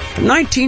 From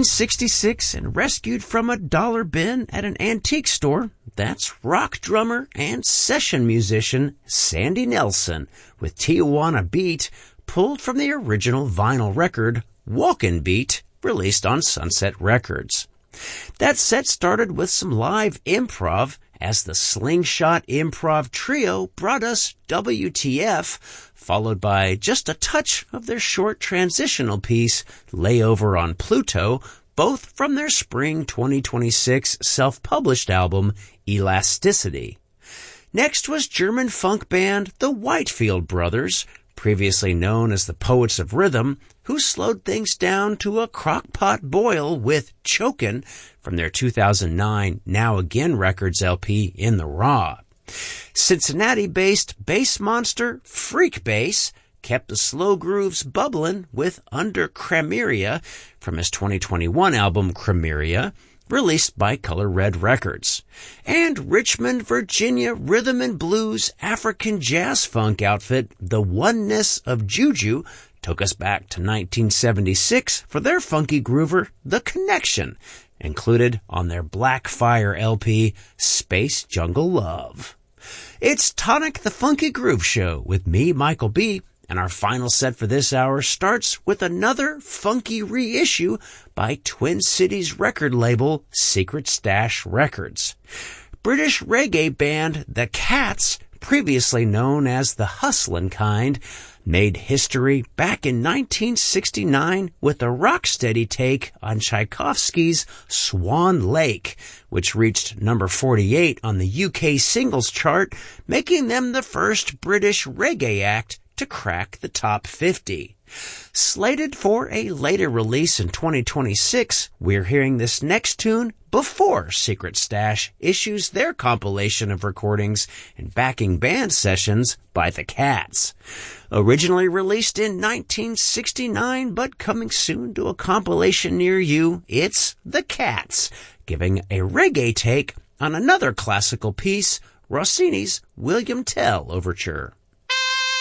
1966 and rescued from a dollar bin at an antique store, that's rock drummer and session musician Sandy Nelson with Tijuana Beat, pulled from the original vinyl record Walkin' Beat, released on Sunset Records. That set started with some live improv as the Slingshot Improv Trio brought us WTF, followed by just a touch of their short transitional piece, Layover on Pluto, both from their spring 2026 self-published album, Elasticity. Next was German funk band The Whitefield Brothers, previously known as the Poets of Rhythm, who slowed things down to a crockpot boil with Chokin' from their 2009 Now Again Records LP In the Raw. Cincinnati-based bass monster Freak Bass kept the slow grooves bubbling with Under Cremeria from his 2021 album Cremeria, released by Color Red Records. And Richmond, Virginia rhythm and blues African jazz funk outfit The Oneness of Juju took us back to 1976 for their funky groover The Connection, included on their Black Fire LP Space Jungle Love. It's Tonic the Funky Groove Show with me, Michael B., and our final set for this hour starts with another funky reissue by Twin Cities record label Secret Stash Records. British reggae band The Cats, previously known as the Hustlin' Kind, made history back in 1969 with a rocksteady take on Tchaikovsky's Swan Lake, which reached number 48 on the UK singles chart, making them the first British reggae act to crack the top 50. Slated for a later release in 2026, we're hearing this next tune before Secret Stash issues their compilation of recordings and backing band sessions by The Cats. Originally released in 1969, but coming soon to a compilation near you, it's The Cats, giving a reggae take on another classical piece, Rossini's William Tell Overture.